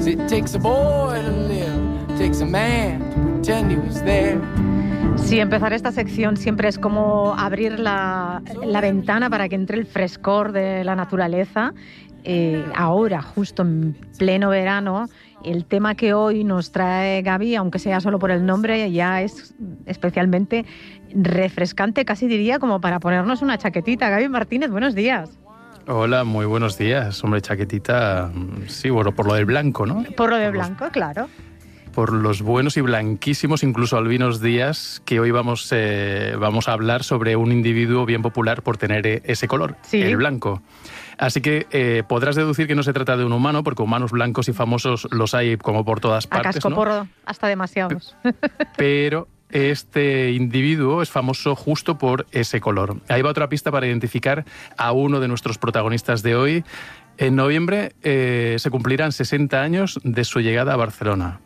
It takes a boy to live, takes a man to pretend he was there. Sí, empezar esta sección siempre es como abrir la ventana para que entre el frescor de la naturaleza. Ahora, justo en pleno verano, el tema que hoy nos trae Gaby, aunque sea solo por el nombre, ya es especialmente refrescante, casi diría como para ponernos una chaquetita. Gaby Martínez, buenos días. Hola, muy buenos días. Hombre, chaquetita, sí, bueno, por lo del blanco, ¿no? Por lo de blanco, claro. Por los buenos y blanquísimos, incluso albinos días, que hoy vamos a hablar sobre un individuo bien popular por tener ese color, sí, el blanco. Así que podrás deducir que no se trata de un humano, porque humanos blancos y famosos los hay como por todas partes, a cascoporro, ¿no? Hasta demasiados. Pero este individuo es famoso justo por ese color. Ahí va otra pista para identificar a uno de nuestros protagonistas de hoy. En noviembre se cumplirán 60 años de su llegada a Barcelona.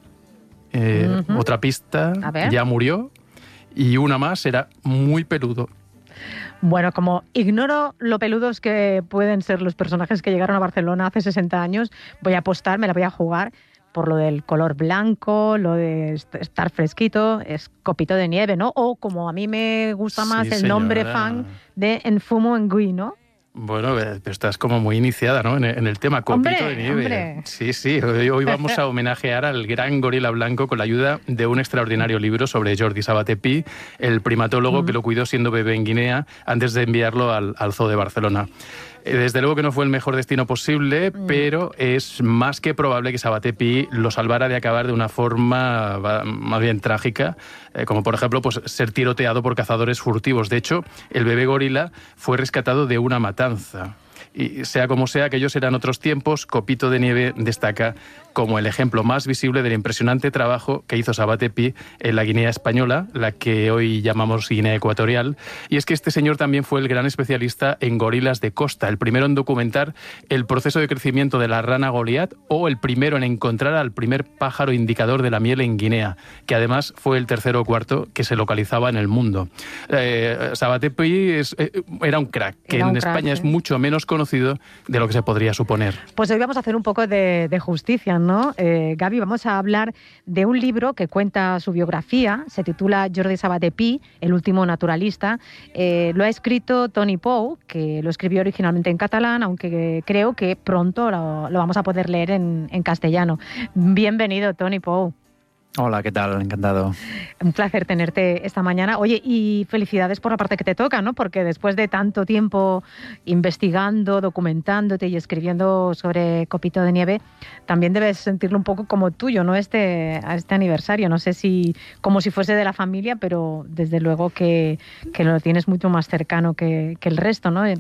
Otra pista, ya murió, y una más, era muy peludo. Bueno, como ignoro lo peludos que pueden ser los personajes que llegaron a Barcelona hace 60 años, voy a apostar, me la voy a jugar por lo del color blanco, lo de estar fresquito, es copito de nieve, ¿no? O como a mí me gusta más, sí, el nombre fan de En Fumo Engui, ¿no? Bueno, pero estás como muy iniciada, ¿no? En el tema copito de nieve. Hombre. Sí. Hoy vamos a homenajear al gran gorila blanco con la ayuda de un extraordinario libro sobre Jordi Sabaté Pi, el primatólogo que lo cuidó siendo bebé en Guinea antes de enviarlo al Zoo de Barcelona. Desde luego que no fue el mejor destino posible, pero es más que probable que Sabaté Pi lo salvara de acabar de una forma más bien trágica, como por ejemplo pues, ser tiroteado por cazadores furtivos. De hecho, el bebé gorila fue rescatado de una matanza. Y sea como sea, aquellos eran otros tiempos, Copito de Nieve destaca como el ejemplo más visible del impresionante trabajo que hizo Sabaté Pi en la Guinea española, la que hoy llamamos Guinea Ecuatorial. Y es que este señor también fue el gran especialista en gorilas de costa, el primero en documentar el proceso de crecimiento de la rana Goliat o el primero en encontrar al primer pájaro indicador de la miel en Guinea, que además fue el tercero o cuarto que se localizaba en el mundo. Sabaté Pi era un crack, que en España es mucho menos conocido de lo que se podría suponer. Pues hoy vamos a hacer un poco de justicia, ¿no? Gaby, vamos a hablar de un libro que cuenta su biografía, se titula Jordi Sabaté Pi, el último naturalista. Lo ha escrito Tony Pou, que lo escribió originalmente en catalán, aunque creo que pronto lo vamos a poder leer en castellano. Bienvenido, Tony Pou. Hola, ¿qué tal? Encantado. Un placer tenerte esta mañana. Oye, y felicidades por la parte que te toca, ¿no? Porque después de tanto tiempo investigando, documentándote y escribiendo sobre Copito de Nieve, también debes sentirlo un poco como tuyo, ¿no? A este aniversario. No sé si como si fuese de la familia, pero desde luego que lo tienes mucho más cercano que el resto, ¿no?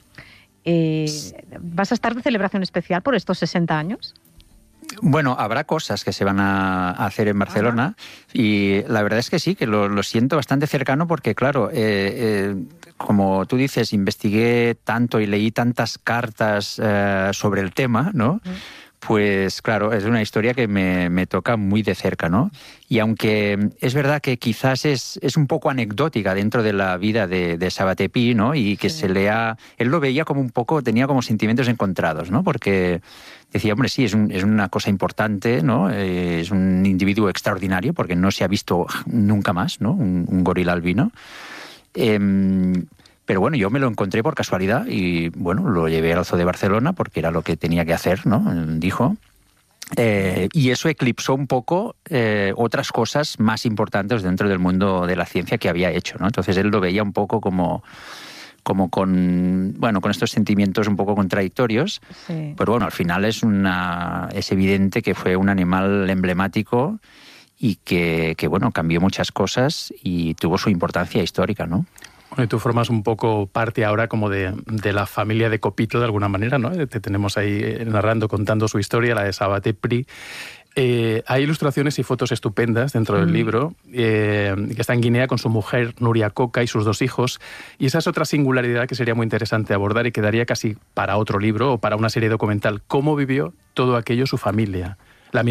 ¿Vas a estar de celebración especial por estos 60 años? Bueno, habrá cosas que se van a hacer en Barcelona y la verdad es que sí, que lo siento bastante cercano porque, claro, como tú dices, investigué tanto y leí tantas cartas sobre el tema, ¿no? Pues claro, es una historia que me toca muy de cerca, ¿no? Y aunque es verdad que quizás es un poco anecdótica dentro de la vida de Sabaté Pi, ¿no? Y que él lo veía como un poco, tenía como sentimientos encontrados, ¿no? Porque decía, hombre, sí, es una cosa importante, ¿no? Es un individuo extraordinario porque no se ha visto nunca más, ¿no? Un gorila albino. Pero bueno, yo me lo encontré por casualidad y bueno, lo llevé al Zoo de Barcelona porque era lo que tenía que hacer, ¿no? Dijo. Y eso eclipsó un poco otras cosas más importantes dentro del mundo de la ciencia que había hecho, ¿no? Entonces él lo veía un poco como con estos sentimientos un poco contradictorios. Sí. Pero bueno, al final es evidente que fue un animal emblemático y que bueno, cambió muchas cosas y tuvo su importancia histórica, ¿no? Bueno, y tú formas un poco parte ahora como de la familia de Copito de alguna manera, ¿no? Te tenemos ahí narrando, contando su historia, la de Sabaté Pi. Hay ilustraciones y fotos estupendas dentro del libro, que está en Guinea con su mujer Nuria Coca y sus 2 hijos. Y esa es otra singularidad que sería muy interesante abordar y quedaría casi para otro libro o para una serie documental. ¿Cómo vivió todo aquello su familia?